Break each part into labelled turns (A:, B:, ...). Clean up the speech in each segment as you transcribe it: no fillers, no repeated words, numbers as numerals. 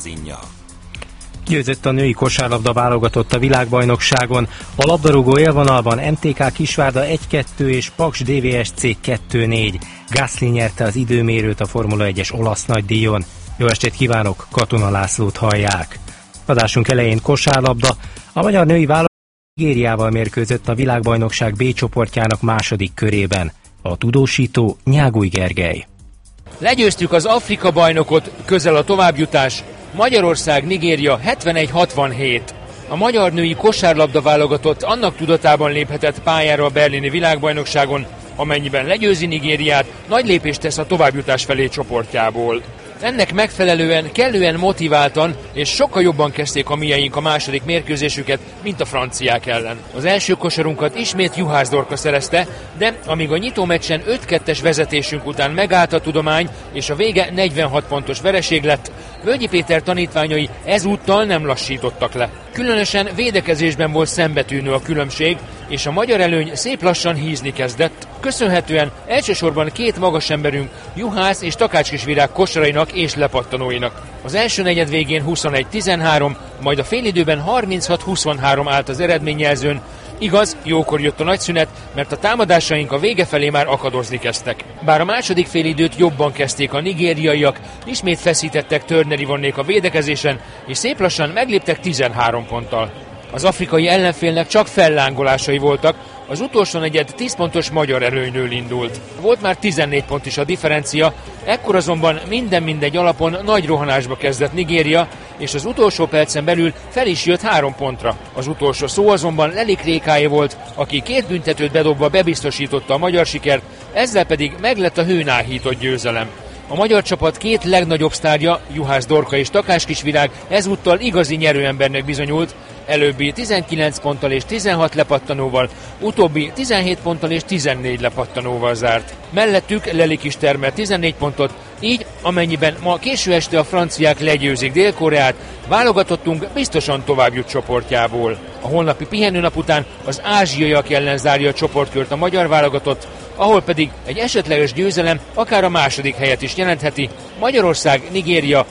A: magazinja.
B: Győzött a női kosárlabda válogatott a világbajnokságon. A labdarúgó élvonalban MTK Kisvárda 1-2 és Paks DVSC 2-4. Gasly nyerte az időmérőt a Formula 1-es olasz nagydíjon. Jó estét kívánok, Katona Lászlót hallják. Adásunk elején kosárlabda. A magyar női válogatott Nigériával mérkőzött a világbajnokság B csoportjának második körében. A tudósító Nyáguly Gergely.
C: Legyőztük az Afrika bajnokot, közel a továbbjutás. Magyarország-Nigéria 71-67. A magyar női kosárlabda válogatott annak tudatában léphetett pályára a berlini világbajnokságon, amennyiben legyőzi Nigériát, nagy lépést tesz a továbbjutás felé csoportjából. Ennek megfelelően kellően motiváltan és sokkal jobban kezdték a miénk a második mérkőzésüket, mint a franciák ellen. Az első kosarunkat ismét Juhász Dorka szerezte, de amíg a nyitó meccsen 5-2-es vezetésünk után megállt a tudomány, és a vége 46 pontos vereség lett, Völgyi Péter tanítványai ezúttal nem lassítottak le. Különösen védekezésben volt szembetűnő a különbség, és a magyar előny szép lassan hízni kezdett, köszönhetően elsősorban két magas emberünk, Juhász és Takácskisvirág kosarainak és lepattanóinak. Az első negyed végén 21-13, majd a félidőben 36-23 állt az eredményjelzőn. Igaz, jókor jött a nagyszünet, mert a támadásaink a vége felé már akadozni kezdtek. Bár a második félidőt jobban kezdték a nigériaiak, ismét feszítettek Turner Ivonnék a védekezésen, és szép lassan megléptek 13 ponttal. Az afrikai ellenfélnek csak fellángolásai voltak, az utolsó negyed 10 pontos magyar előnyből indult. Volt már 14 pont is a differencia, ekkor azonban minden alapon nagy rohanásba kezdett Nigéria, és az utolsó percen belül fel is jött 3 pontra. Az utolsó szó azonban Lelik Rékáé volt, aki 2 büntetőt bedobva bebiztosította a magyar sikert, ezzel pedig meglett a hőn áhított győzelem. A magyar csapat két legnagyobb sztárja, Juhász Dorka és Takácskisvirág ezúttal igazi nyerőembernek bizonyult, előbbi 19 ponttal és 16 lepattanóval, utóbbi 17 ponttal és 14 lepattanóval zárt. Mellettük Lelik is termelt 14 pontot, így amennyiben ma késő este a franciák legyőzik Dél-Koreát, válogatottunk biztosan tovább jut csoportjából. A holnapi pihenőnap után az ázsiaiak ellen zárja a csoportkört a magyar válogatott, ahol pedig egy esetleges győzelem akár a második helyet is jelentheti. Magyarország-Nigéria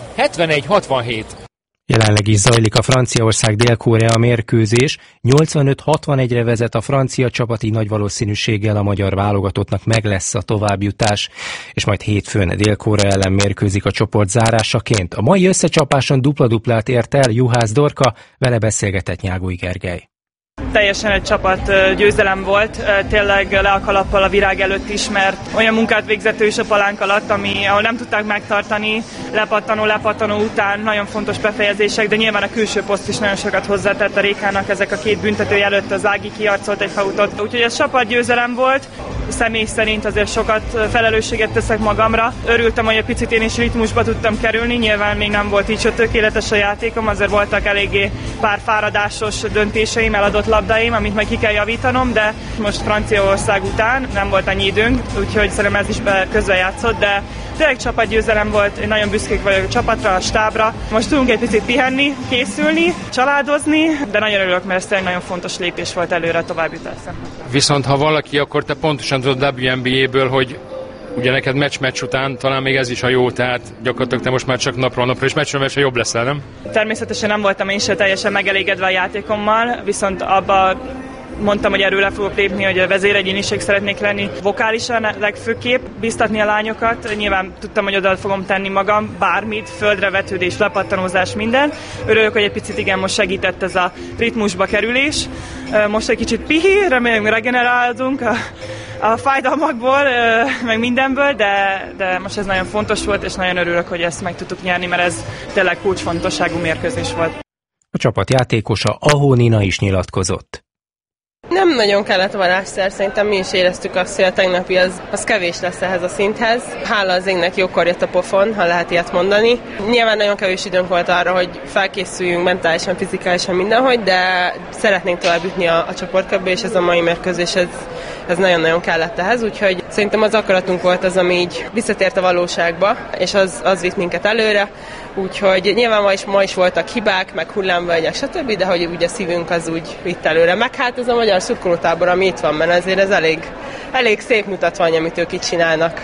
C: 71-67.
B: Jelenleg is zajlik a Franciaország-Dél-Korea mérkőzés. 85-61-re vezet a francia csapat, így nagy valószínűséggel a magyar válogatottnak meg lesz a továbbjutás, és majd hétfőn Dél-Korea ellen mérkőzik a csoport zárásaként. A mai összecsapáson dupla-duplát ért el Juhász Dorka, vele beszélgetett Nyáguly Gergely.
D: Teljesen egy csapat győzelem volt, tényleg le a kalappal a virág előtt is, mert olyan munkát végzett ő is a palánk alatt, ahol nem tudták megtartani, lepattanó után nagyon fontos befejezések, de nyilván a külső poszt is nagyon sokat hozzátett a Rékának, ezek a 2 büntetője előtt az Ági kiarcolt egy fautot. Úgyhogy ez csapat győzelem volt, személy szerint azért sokat felelősséget teszek magamra. Örültem, hogy egy picit én is ritmusba tudtam kerülni, nyilván még nem volt így tökéletes a játékom, azért voltak eléggé pár fáradásos döntéseim, eladott labdáim, amit meg ki kell javítanom, de most Franciaország után nem volt annyi időnk, úgyhogy szerintem ez is közrejátszott, de tényleg csapatgyőzelem volt, én nagyon büszkék vagyok a csapatra, a stábra. Most tudunk egy picit pihenni, készülni, családozni, de nagyon örülök, mert ez tényleg nagyon fontos lépés volt előre a továbbjutás szempontjából.
C: Viszont ha valaki, akkor te pontosan tudod WNBA-ből, hogy ugye neked meccs után talán még ez is a jó, tehát gyakorlatilag te most már csak napról napra és meccsről meccsre jobb leszel, nem? Természetesen nem voltam én sem teljesen megelégedve a játékommal, viszont abba mondtam, hogy erről le fogok lépni, hogy a vezéregyéniség szeretnék lenni. Vokálisan legfőképp biztatni a lányokat. Nyilván tudtam, hogy oda fogom tenni magam, bármit, földre vetődés, lepattanózás, minden. Örülök, hogy egy picit igen, most segített ez a ritmusba kerülés. Most egy kicsit pihi, remélem regenerálódunk a fájdalmakból, meg mindenből, de most ez nagyon fontos volt, és nagyon örülök, hogy ezt meg tudtuk nyerni, mert ez tényleg kulcsfontosságú mérkőzés volt.
B: A csapat játékosa Ahó Nina is nyilatkozott.
E: Nem nagyon kellett varázsszer, szerintem mi is éreztük azt, hogy a tegnapi az kevés lesz ehhez a szinthez. Hála az égnek jókor jött a pofon, ha lehet ilyet mondani. Nyilván nagyon kevés időnk volt arra, hogy felkészüljünk mentálisan, fizikálisan mindenhogy, de szeretnénk tovább jutni a csoportkörbe, és ez a mai mérkőzés, ez nagyon-nagyon kellett ehhez, úgyhogy szerintem az akaratunk volt az, ami így visszatért a valóságba, és az vitt minket előre. Úgyhogy nyilván ma is voltak hibák, meg hullámvölgyek, stb., de hogy ugye a szívünk az úgy vitt előre. Meg hát ez a magyar szurkolótábor, ami itt van, mert ezért ez elég szép mutatvány, amit ők itt csinálnak.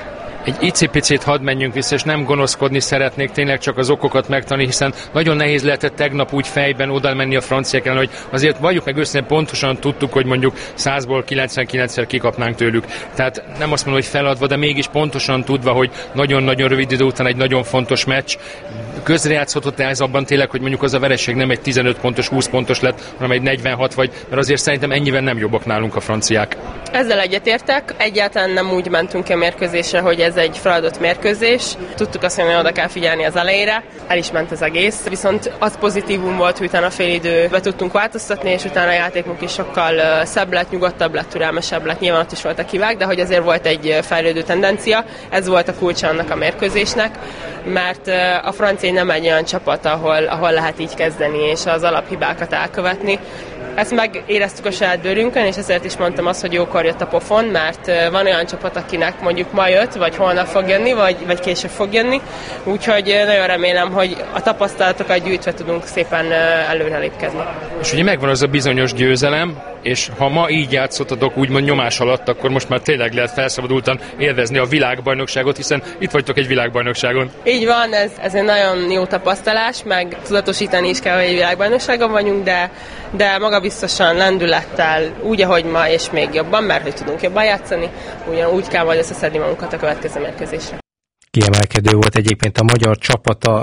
C: Egy icipicit hadd menjünk vissza, és nem gonoszkodni szeretnék, tényleg csak az okokat megtanulni, hiszen nagyon nehéz lehetett tegnap úgy fejben oda menni a franciák ellen, hogy azért valljuk meg őszintén, pontosan tudtuk, hogy mondjuk 100-ból 99-szer kikapnánk tőlük. Tehát nem azt mondom, hogy feladva, de mégis pontosan tudva, hogy nagyon-nagyon rövid idő után egy nagyon fontos meccs. Közrejátszhatott ez abban tényleg, hogy mondjuk az a vereség nem egy 15 pontos, 20 pontos lett, hanem egy 46 vagy, mert azért szerintem ennyiben nem jobbak nálunk a franciák.
E: Ezzel egyetértek, egyáltalán nem úgy mentünk ki a mérkőzésre, hogy ez egy feladott mérkőzés. Tudtuk azt, hogy oda kell figyelni az elejére, el is ment az egész, viszont az pozitívum volt, hogy utána a félidőbe tudtunk változtatni, és utána a játékunk is sokkal szebb lett, nyugodtabb lett, türelmesebb lett, nyilván ott is voltak hibák, de hogy azért volt egy fejlődő tendencia, ez volt a kulcsa annak a mérkőzésnek, mert a francia nem egy olyan csapat, ahol lehet így kezdeni, és az alaphibákat elkövetni. Ezt megéreztük a saját bőrünkön, és ezért is mondtam azt, hogy jókor jött a pofon, mert van olyan csapat, akinek mondjuk ma jött, vagy holnap fog jönni, vagy később fog jönni. Úgyhogy nagyon remélem, hogy a tapasztalatokat gyűjtve tudunk szépen előrelépkedni.
C: És ugye megvan az a bizonyos győzelem, és ha ma így játszottatok úgymond nyomás alatt, akkor most már tényleg lehet felszabadultan élvezni a világbajnokságot, hiszen itt vagytok egy világbajnokságon.
E: Így van, ez egy nagyon jó tapasztalás, meg tudatosítani is kell, hogy egy világbajnokságon vagyunk, de magabiztosan, lendülettel, úgy, ahogy ma, és még jobban, mert hogy tudunk jobban játszani, ugyanúgy kell majd összeszedni magunkat a következő mérkőzésre.
B: Kiemelkedő volt egyébként a magyar csapat a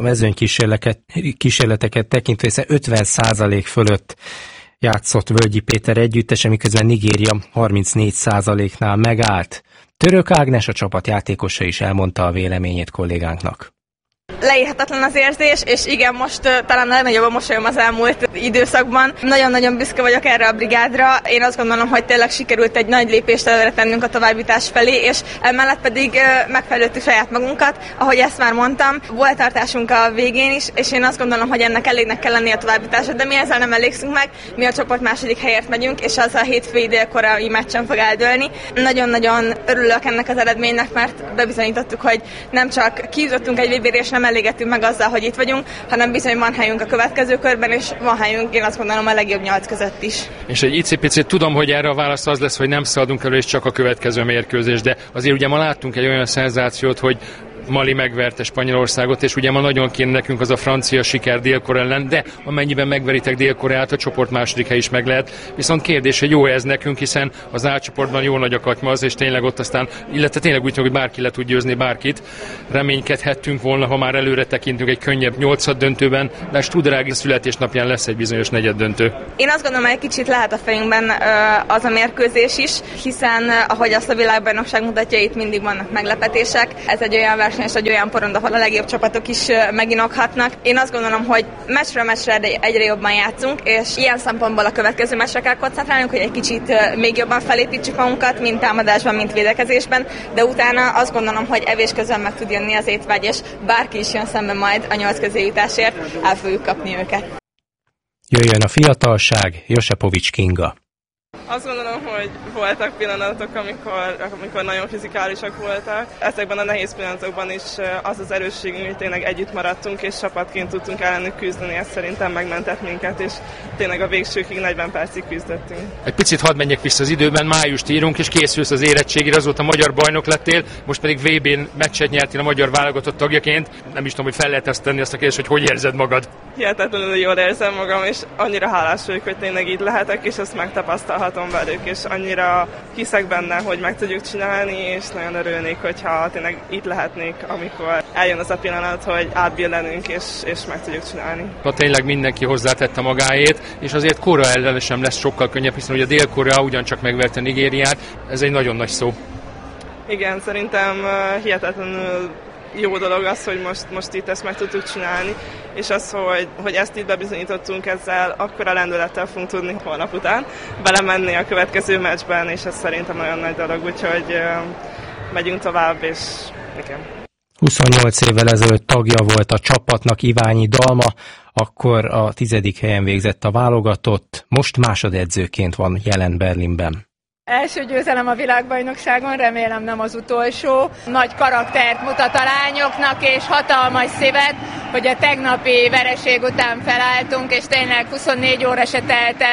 B: mezőnykísérleteket tekintve, hiszen 50% fölött játszott Völgyi Péter együttese, miközben Nigéria 34%-nál megállt. Török Ágnes, a csapat játékosa is elmondta a véleményét kollégánknak.
A: Leírhatatlan az érzés, és igen, most talán a legnagyobb a mosolyom az elmúlt időszakban. Nagyon-nagyon büszke vagyok erre a brigádra. Én azt gondolom, hogy tényleg sikerült egy nagy lépést előre tennünk a továbbjutás felé, és emellett pedig megfejlődtük saját magunkat. Ahogy ezt már mondtam, volt tartásunk a végén is, és én azt gondolom, hogy ennek elégnek kell lenni a továbbjutásra, de mi ezzel nem elégszünk meg. Mi a csoport második helyért megyünk, és az a hétfői délkorai meccsen fog eldőlni. Nagyon-nagyon örülök ennek az eredménynek, mert bebizonyítottuk, hogy nem csak kijutottunk egy VB-re, és nem elégettünk meg azzal, hogy itt vagyunk, hanem bizony van helyünk a következő körben, és van helyünk, én azt gondolom, a legjobb 8 között is.
C: És egy icipicit tudom, hogy erre a válasz az lesz, hogy nem szaladunk elő, és csak a következő mérkőzés, de azért ugye ma láttunk egy olyan szenzációt, hogy Mali megverte Spanyolországot, és ugye ma nagyon kéne nekünk az a francia siker Dél-Korea ellen, de amennyiben megveritek Dél-Koreát, a csoport második hely is meg lehet. Viszont kérdés, hogy jó ez nekünk, hiszen az A csoportban jó nagy a katyma az, és tényleg ott aztán, illetve tényleg úgy, hogy bárki le tud győzni bárkit. Reménykedhettünk volna, ha már előre tekintünk egy könnyebb 8. döntőben, de Studrági születésnapján lesz egy bizonyos negyeddöntő.
A: Én azt gondolom, hogy egy kicsit lehet a fejünkben az a mérkőzés is, hiszen ahogy azt a világbajnokság mutatja, itt mindig vannak meglepetések. Ez egy olyan verseny, és egy olyan porond, ahol a legjobb csapatok is meginokhatnak. Én azt gondolom, hogy meccsről meccsre egyre jobban játszunk, és ilyen szempontból a következő meccsre kell koncentrálnunk, hogy egy kicsit még jobban felépítsük magunkat, mint támadásban, mint védekezésben, de utána azt gondolom, hogy evés közben meg tud jönni az étvágy, és bárki is jön szembe majd a 8 közé jutásért, el fogjuk kapni őket.
B: Jöjjön a fiatalság, Josepovics Kinga.
D: Azt gondolom, hogy voltak pillanatok, amikor nagyon fizikálisak voltak. Ezekben a nehéz pillanatokban is az az erősségünk, hogy tényleg együtt maradtunk, és csapatként tudtunk ellenük küzdeni, ez szerintem megmentett minket, és tényleg a végsőkig 40 percig küzdöttünk.
C: Egy picit hadd menjek vissza az időben, májust írunk, és készülsz az érettségére, azóta magyar bajnok lettél, most pedig VB-n meccset nyertél a magyar válogatott tagjaként. Nem is tudom, hogy fel lehet ezt tenni, azt a kérdést, hogy érzed magad?
D: Hihetetlenül jól érzem magam, és annyira hálás vagyok, hogy tényleg így lehetek, és ezt megtapasztalhatom velük, és annyira hiszek benne, hogy meg tudjuk csinálni, és nagyon örülnék, hogyha tényleg itt lehetnék, amikor eljön az a pillanat, hogy átbillenünk, és meg tudjuk csinálni.
C: Ha tényleg mindenki hozzátette magáét, és azért Korea ellen sem lesz sokkal könnyebb, hiszen ugye Dél-Korea ugyancsak megverte Nigériát, ez egy nagyon nagy szó.
D: Igen, szerintem hihetetlenül jó dolog az, hogy most itt ezt meg tudtuk csinálni, és az, hogy ezt itt bebizonyítottunk ezzel, akkora lendülettel fogunk tudni holnap után belemenni a következő meccsben, és ez szerintem nagyon nagy dolog, úgyhogy megyünk tovább, és igen.
B: 28 évvel ezelőtt tagja volt a csapatnak Iványi Dalma, akkor a 10. helyen végzett a válogatott, most másodedzőként van jelen Berlinben.
F: Első győzelem a világbajnokságon, remélem nem az utolsó. Nagy karaktert mutat a lányoknak, és hatalmas szívet, hogy a tegnapi vereség után felálltunk, és tényleg 24 óra se telt el,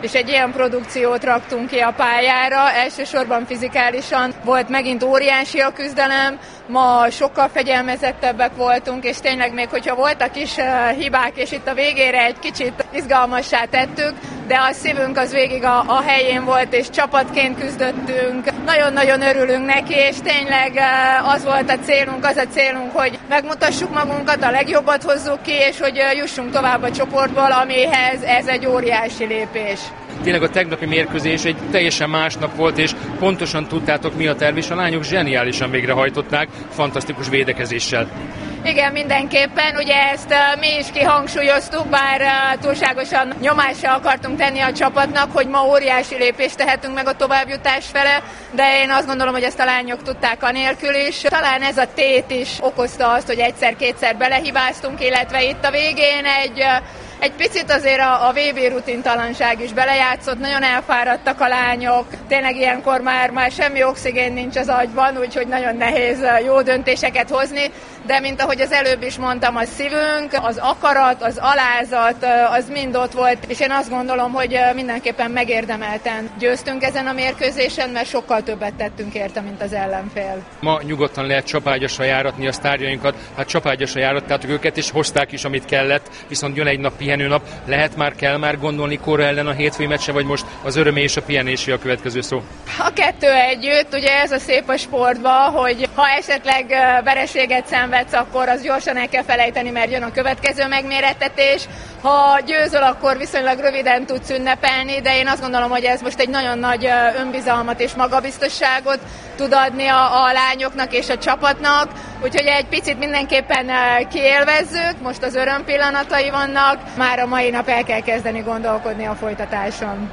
F: és egy ilyen produkciót raktunk ki a pályára, elsősorban fizikálisan volt megint óriási a küzdelem, ma sokkal fegyelmezettebbek voltunk, és tényleg még hogyha voltak is hibák, és itt a végére egy kicsit izgalmassá tettük, de a szívünk az végig a helyén volt, és csapatként küzdöttünk. Nagyon-nagyon örülünk neki, és tényleg az volt a célunk, hogy megmutassuk magunkat, a legjobbat hozzuk ki, és hogy jussunk tovább a csoportból, amihez ez egy óriási lépés.
C: Tényleg a tegnapi mérkőzés egy teljesen más nap volt, és pontosan tudtátok, mi a terv, és a lányok zseniálisan végrehajtották, fantasztikus védekezéssel.
F: Igen, mindenképpen, ugye ezt mi is kihangsúlyoztuk, bár túlságosan nyomásra akartunk tenni a csapatnak, hogy ma óriási lépést tehetünk meg a továbbjutás fele, de én azt gondolom, hogy ezt a lányok tudták anélkül is. Talán ez a tét is okozta azt, hogy egyszer-kétszer belehibáztunk, illetve itt a végén egy picit azért a VB rutintalanság is belejátszott, nagyon elfáradtak a lányok, tényleg ilyenkor már semmi oxigén nincs az agyban, úgyhogy nagyon nehéz jó döntéseket hozni, de mint ahogy az előbb is mondtam, a szívünk, az akarat, az alázat, az mind ott volt, és én azt gondolom, hogy mindenképpen megérdemelten győztünk ezen a mérkőzésen, mert sokkal többet tettünk érte, mint az ellenfél.
C: Ma nyugodtan lehet csapágyasra járatni a sztárjainkat, hát csapágyasra járattátok őket, és hozták is, amit kellett, viszont jön egy nap pihenőnap, kell már gondolni Korea ellen a hétfői meccse, vagy most az örömé és a pihenésé a következő szó?
F: A kettő együtt, ugye ez a szép a sportban, hogy ha esetleg vereséget szenvedsz, akkor az gyorsan el kell felejteni, mert jön a következő megmérettetés. Ha győzöl, akkor viszonylag röviden tudsz ünnepelni, de én azt gondolom, hogy ez most egy nagyon nagy önbizalmat és magabiztosságot tud adni a lányoknak és a csapatnak, úgyhogy egy picit mindenképpen kiélvezzük, most az öröm pillanatai vannak, már a mai nap el kell kezdeni gondolkodni a folytatáson.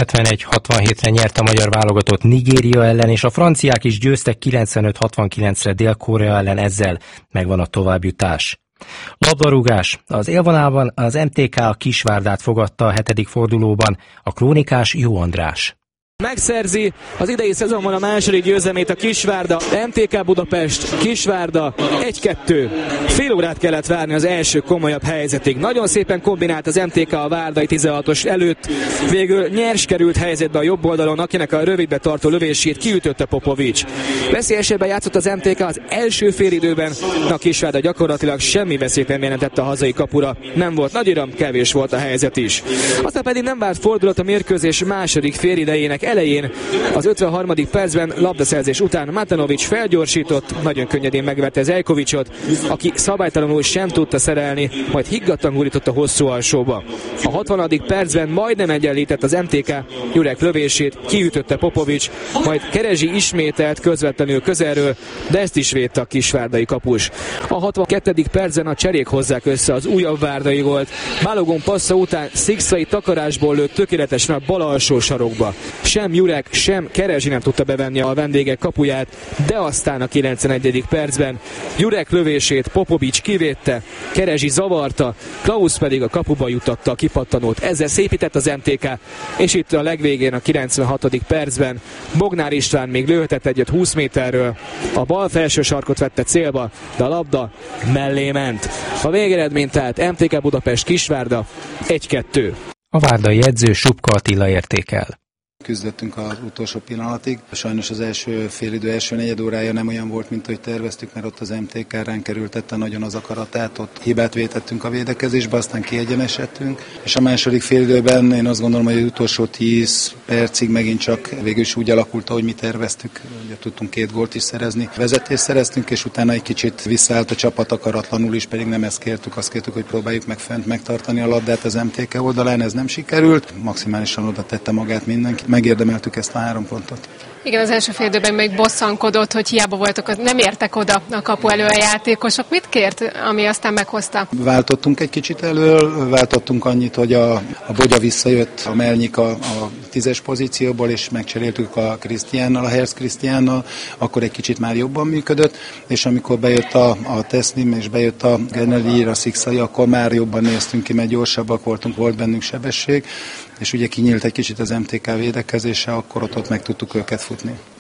B: 71-67-re nyert a magyar válogatott Nigéria ellen, és a franciák is győztek 95-69-re Dél-Korea ellen, ezzel megvan a továbbjutás. Labdarúgás. Az élvonalban az MTK a Kisvárdát fogadta a 7. fordulóban, a krónikás Jó András.
G: Megszerzi az idei szezonban a második győzelmét a Kisvárda, MTK Budapest, Kisvárda 1-2. Fél órát kellett várni az első komolyabb helyzetig. Nagyon szépen kombinált az MTK a várdai 16-os előtt, végül nyers került helyzetbe a jobb oldalon, akinek a rövidbe tartó lövését kiütötte Popovics. Veszélyesebben játszott az MTK az első félidőben, a Kisvárda gyakorlatilag semmi veszélyt nem jelentette a hazai kapura. Nem volt nagy öröm, kevés volt a helyzet is. Aztán pedig nem várt fordulat a mérkőzés második félidejének elején. Az 53. percben labdaszerzés után Matanovic felgyorsított, nagyon könnyedén megverte Zeljkovicsot, aki szabálytalanul sem tudta szerelni, majd higgadtan gurított a hosszú alsóba. A 60. percben majdnem egyenlített az MTK, Jurek lövését kiütötte Popovics, majd Kerezsi ismételt közvetlenül közelről, de ezt is védte a kisvárdai kapus. A 62. percben a cserék hozzák össze az újabb várdai gólt. Balogun passza után Szikszai takarásból lőtt tökéletesen a bal alsó sarokba. Sem Jurek, sem Kerezsi nem tudta bevenni a vendégek kapuját, de aztán a 91. percben Jurek lövését Popovics kivédte, Kerezsi zavarta, Klaus pedig a kapuba jutatta a kipattanót. Ezzel szépített az MTK, és itt a legvégén a 96. percben Bognár István még lőhetett egyet 20 méterről, a bal felső sarkot vette célba, de a labda mellé ment. A végeredmény tehát MTK Budapest Kisvárda 1-2.
B: A várdai edző Subka Attila értékel.
H: Küzdöttünk az utolsó pillanatig. Sajnos az első félidő, első negyed órája nem olyan volt, mint ahogy terveztük, mert ott az MTK ránk erőltette nagyon az akaratát, ott hibát vétettünk a védekezésbe, aztán kiegyenesedtünk. És a második félidőben én azt gondolom, hogy az utolsó 10 percig megint csak végül is úgy alakult, ahogy mi terveztük. Ugye tudtunk 2 gólt is szerezni. Vezetést szereztünk, és utána egy kicsit visszaállt a csapat akaratlanul is, pedig nem ezt kértük, azt kértük, hogy próbáljuk meg fent megtartani a labdát az MTK oldalán, ez nem sikerült. Maximálisan oda tette magát mindenki. Megérdemeltük ezt a 3 pontot.
I: Igen, az első fél időben még bosszankodott, hogy hiába voltak, nem értek oda a kapu elő a játékosok. Mit kért, ami aztán meghozta?
H: Váltottunk egy kicsit elől, váltottunk annyit, hogy a Bogya visszajött, a Melnyik a 10-es pozícióból, és megcseréltük a Krisztiánnal, a Herz Krisztiánnal, akkor egy kicsit már jobban működött, és amikor bejött a Teslim, és bejött a Geneli, a Szikszai, akkor már jobban néztünk ki, mert gyorsabbak voltunk, volt bennünk sebesség, és ugye kinyílt egy kicsit az MTK védekezése, akkor ott meg tudtuk őket futni.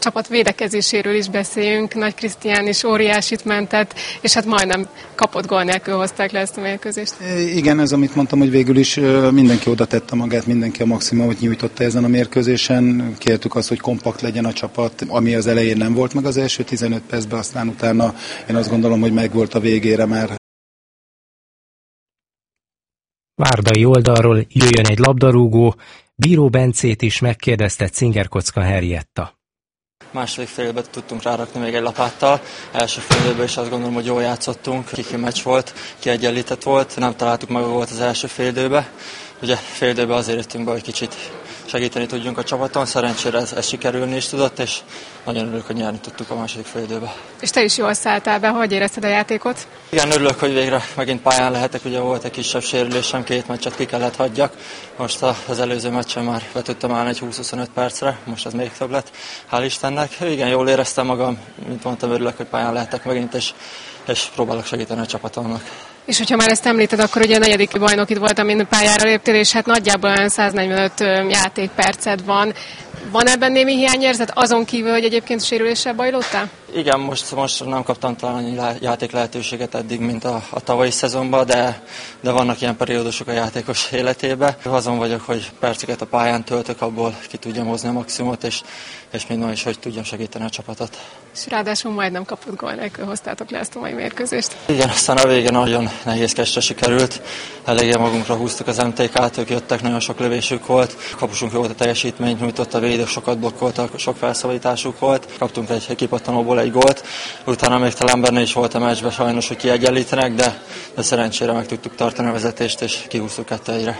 I: csapat védekezéséről is beszéljünk. Nagy Krisztián is óriásit mentett, és hát majdnem kapott gól nélkül hozták le ezt a mérkőzést.
H: Igen, ez amit mondtam, hogy végül is mindenki oda tette magát, mindenki a maximumot nyújtotta ezen a mérkőzésen. Kértük azt, hogy kompakt legyen a csapat, ami az elején nem volt meg az első 15 percben, aztán utána én azt gondolom, hogy megvolt a végére már.
B: Várdai oldalról jöjjön egy labdarúgó, Bíró Bencét is megkérdezte Cinger Kocka Henrietta.
J: Második félben tudtunk rárakni még egy lapáttal. Első félben is azt gondolom, hogy jól játszottunk. Kiki meccs volt, kiegyenlített volt, nem találtuk meg a gólt az első félidőbe. Ugye félidőben azért jöttünk be, hogy kicsit segíteni tudjunk a csapaton. Szerencsére ez sikerülni is tudott, és nagyon örülök, hogy nyerni tudtuk a második félidőbe.
I: És te is jól szálltál be, hogy érezted a játékot?
J: Igen, örülök, hogy végre megint pályán lehetek, ugye volt egy kisebb sérülésem, 2 meccset ki kellett hagyjak. Most az előző meccsen már be tudtam állni egy 20-25 percre, most ez még több lett, hál' Istennek. Igen, jól éreztem magam, mint mondtam, örülök, hogy pályán lehetek megint, és próbálok segíteni a csapatomnak.
I: És hogyha már ezt említed, akkor ugye a 4. bajnokid volt, amin pályára léptél, és hát nagyjából olyan 145 játékperced van. Van ebben némi hiányérzet, azon kívül, hogy egyébként sérüléssel bajlódtál?
J: Igen, most nem kaptam talán annyi játék lehetőséget eddig, mint a tavalyi szezonban, de vannak ilyen periódusok a játékos életében. Azon vagyok, hogy perceket a pályán töltök, abból ki tudjam hozni a maximumot, és minden is, hogy tudjam segíteni a csapatot.
I: És ráadásul majdnem kapott gól nélkül hoztátok le ezt a mai mérkőzést.
J: Igen, aztán a végén nagyon nehézkesre sikerült. Eléggé magunkra húztuk az MTK-t, ők jöttek, nagyon sok lövésük volt. Kapusunk jó volt a teljesítményt, nyújtott a védők, sokat blokkoltak, sok felszabadításuk volt. Kaptunk egy kipattanóból egy gólt. Utána még talán benne is volt a meccsben sajnos, hogy kiegyenlítenek, de szerencsére meg tudtuk tartani a vezetést, és kihúztuk 2-1-re.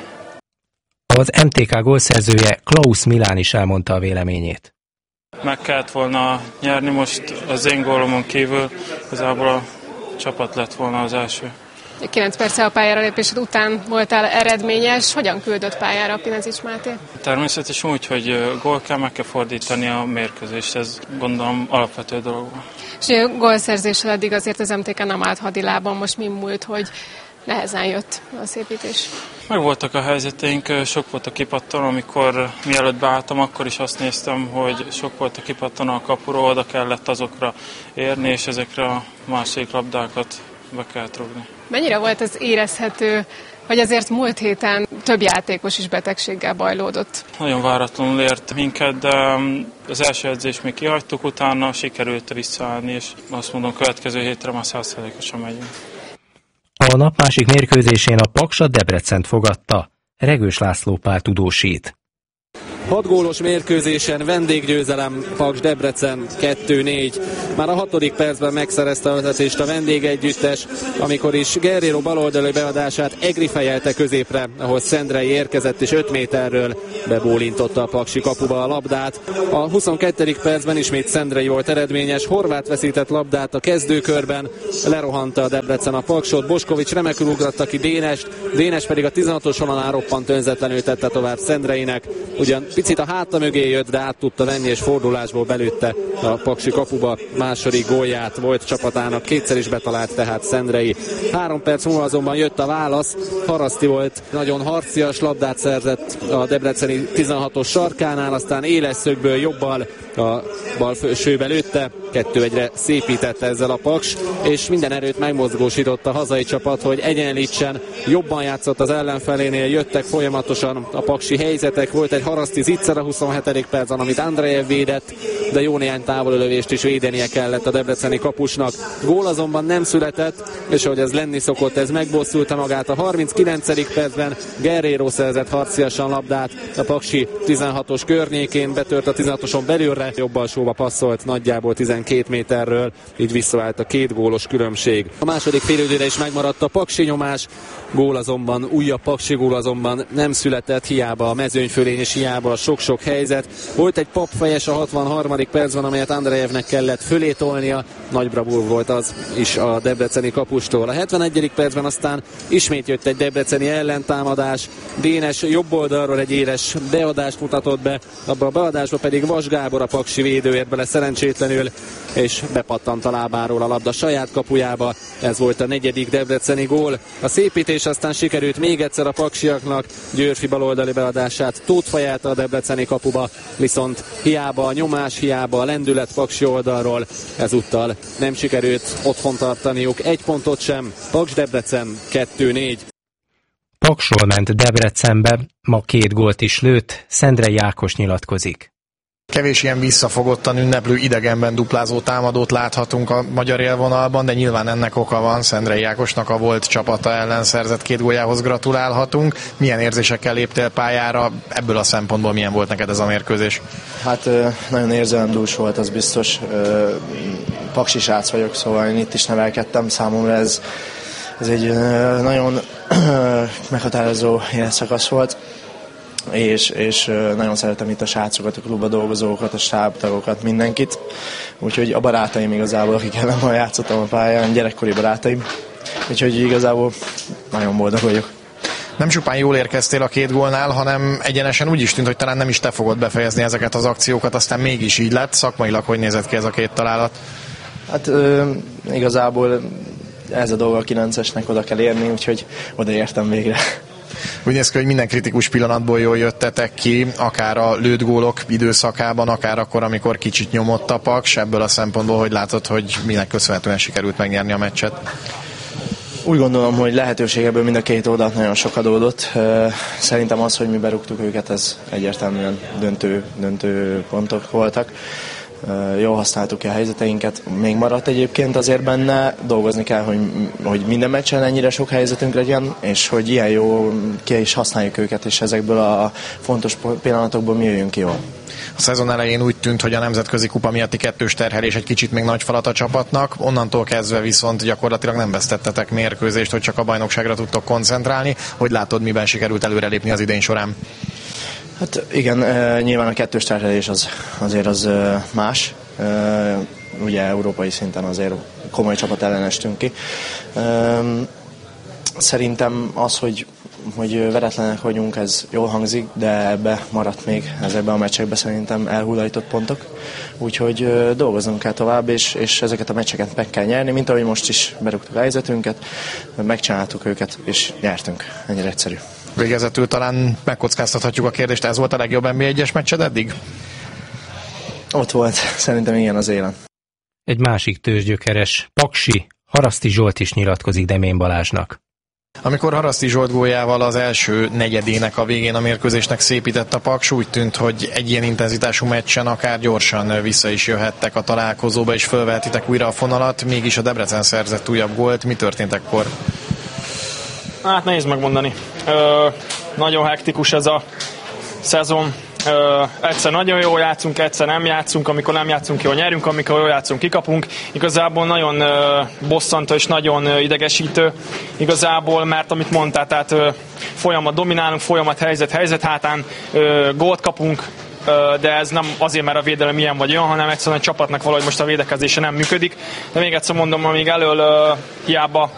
B: Az MTK gólszerzője Klaus Milán is elmondta a véleményét.
K: Meg kellett volna nyerni, most az én gólomon kívül igazából a csapat lett volna az első.
I: 9 perccel a pályára lépésed után voltál eredményes. Hogyan küldött pályára a Pinezics Máté?
K: Természetesen úgy, hogy gól kell, meg kell fordítani a mérkőzést. Ez gondolom alapvető dolog.
I: És a gólszerzéssel eddig azért az MTK nem állt hadilában. Most mi múlt, hogy nehezen jött a szépítés?
K: Meg voltak a helyzeteink, sok volt a kipattanó, amikor mielőtt beálltam, akkor is azt néztem, hogy sok volt a kipattanó a kapuról, oda kellett azokra érni, és ezekre a másik labdákat be kellett rúgni.
I: Mennyire volt ez érezhető, hogy azért múlt héten több játékos is betegséggel bajlódott?
K: Nagyon váratlanul ért minket, de az első edzést még kihagytuk, utána sikerült visszaállni, és azt mondom, következő hétre már 100%-osan megyünk.
B: A nap másik mérkőzésén a Paksa Debrecent fogadta. Regős László Pál tudósít.
G: 6 gólos mérkőzésen vendéggyőzelem, Paks Debrecen 2-4. Már a 6. percben megszerezte a vezetést a vendégegyüttes, amikor is Guerrero baloldali beadását Egri fejelte középre, ahol Szendrei érkezett és 5 méterről bebólintotta a paksi kapuba a labdát. A 22. percben ismét Szendrei volt eredményes, Horváth veszített labdát a kezdőkörben, lerohanta a Debrecen a Paksot, Boskovics remekül ugratta ki Dénes pedig a 16-os vonalán roppant önzetlenül tette tovább Szendreinek. Ugyan picit a háta mögé jött, de át tudta venni, és fordulásból belőtte a paksi kapuba második gólját volt csapatának. Kétszer is betalált tehát Szendrei. 3 perc múlva azonban jött a válasz. Haraszti volt, nagyon harcias labdát szerzett a debreceni 16-os sarkánál, aztán éles szögből jobbal a bal felsőbe lőtte, 2-1-re szépítette ezzel a Paks, és minden erőt megmozgósított a hazai csapat, hogy egyenlítsen. Jobban játszott az ellenfelénél, jöttek folyamatosan a paksi helyzetek, volt egy Haraszti zicser a 27. percben, amit Andrejev védett, de jó néhány távolölövést is védenie kellett a debreceni kapusnak. Gól azonban nem született, és ahogy ez lenni szokott, ez megbosszulta magát. A 39. percben Guerrero szerzett harciasan labdát a paksi 16-os környékén, betört a 16-oson belülre, jobb alsóba passzolt nagyjából 12 méterről, így visszaállt a 2 gólos különbség. A második félidőre is megmaradt a paksi nyomás, újabb paksi gól azonban nem született, hiába a mezőnyfölény és hiába a sok-sok helyzet. Volt egy papfejes a 63. percben, amelyet Andrejevnek kellett fölé tolnia, nagy bravúr volt az is a debreceni kapustól. A 71. percben aztán ismét jött egy debreceni ellentámadás, Dénes jobb oldalról egy éles beadást mutatott be, abban a beadásban pedig Vas Gábor, a paksi védő ért bele szerencsétlenül, és bepattant a lábáról a labda saját kapujába. Ez volt a 4. debreceni gól. A szépítés aztán sikerült még egyszer a paksiaknak, Györfi baloldali beadását Tóth Faji által a debreceni kapuba, viszont hiába a nyomás, hiába a lendület paksi oldalról, ezúttal nem sikerült otthon tartaniuk egy pontot sem. Paks Debrecen 2-4.
B: Paksról ment Debrecenbe, ma 2 gólt is lőtt, Szendrei Ákos nyilatkozik.
L: Kevés ilyen visszafogottan ünneplő, idegenben duplázó támadót láthatunk a magyar élvonalban, de nyilván ennek oka van. Szendrei Ákosnak a volt csapata ellen szerzett 2 góljához gratulálhatunk. Milyen érzésekkel léptél pályára? Ebből a szempontból milyen volt neked ez a mérkőzés?
M: Hát nagyon érzelemdús volt, az biztos. Paksi srác vagyok, szóval én itt is nevelkedtem. Számomra ez egy nagyon meghatározó életszakasz volt. És nagyon szeretem itt a srácokat, a klubba dolgozókat, a stábtagokat, mindenkit. Úgyhogy a barátaim igazából, akik ellen ma játszottam a pályán, gyerekkori barátaim. Úgyhogy igazából nagyon boldog vagyok.
L: Nem csupán jól érkeztél a 2 gólnál, hanem egyenesen úgy is tűnt, hogy talán nem is te fogod befejezni ezeket az akciókat, aztán mégis így lett. Szakmailag hogy nézett ki ez a 2 találat?
M: Hát igazából ez a dolga a 9-esnek oda kell érni, úgyhogy odaértem végre.
L: Úgy néz ki, hogy minden kritikus pillanatból jól jöttetek ki, akár a lőtt gólok időszakában, akár akkor, amikor kicsit nyomott a Paks. Ebből a szempontból, hogy látod, hogy minek köszönhetően sikerült megnyerni a meccset?
M: Úgy gondolom, hogy lehetőségeből mind a 2 oldalt nagyon sok adódott. Szerintem az, hogy mi berúgtuk őket, ez egyértelműen döntő pontok voltak. Jól használtuk ki a helyzeteinket, még maradt egyébként azért benne, dolgozni kell, hogy minden meccsen ennyire sok helyzetünk legyen, és hogy ilyen jó ki is használjuk őket, és ezekből a fontos pillanatokból mi jöjjünk ki jól.
L: A szezon elején úgy tűnt, hogy a nemzetközi kupa miatti 2-s terhelés egy kicsit még nagy falat a csapatnak, onnantól kezdve viszont gyakorlatilag nem vesztettetek mérkőzést, hogy csak a bajnokságra tudtok koncentrálni. Hogy látod, miben sikerült előrelépni az idény során?
M: Hát igen, nyilván a 2-s terhelés azért az más. Ugye európai szinten azért komoly csapat ellen estünk ki. Szerintem az, hogy veretlenek vagyunk, ez jól hangzik, de ebbe maradt még ezekben a meccsekben szerintem elhullajtott pontok. Úgyhogy dolgozunk kell tovább, és ezeket a meccseket meg kell nyerni, mint ahogy most is berúgtuk a helyzetünket, megcsináltuk őket, és nyertünk. Ennyire egyszerű.
L: Végezetül talán megkockáztathatjuk a kérdést, ez volt a legjobb NB1-es meccsed eddig?
M: Ott volt, szerintem igen az élen.
B: Egy másik tőzsgyökeres, paksi, Haraszti Zsolt is nyilatkozik Demény Balázsnak.
L: Amikor Haraszti Zsolt góljával az első negyedének a végén a mérkőzésnek szépített a Paks, úgy tűnt, hogy egy ilyen intenzitású meccsen akár gyorsan vissza is jöhettek a találkozóba, és fölvehetitek újra a fonalat, mégis a Debrecen szerzett újabb gólt. Mi történt ekkor?
N: Hát nehéz megmondani. Nagyon hektikus ez a szezon. Egyszer nagyon jól játszunk, egyszer nem játszunk, amikor nem játszunk jól nyerünk, amikor jól játszunk kikapunk. Igazából nagyon bosszantó és nagyon idegesítő igazából, mert amit mondtál, tehát folyamat dominálunk, folyamat helyzet hátán gólt kapunk, de ez nem azért, mert a védelem ilyen vagy olyan, hanem egyszerűen a csapatnak valahogy most a védekezése nem működik. De még egyszer mondom, amíg elől hiába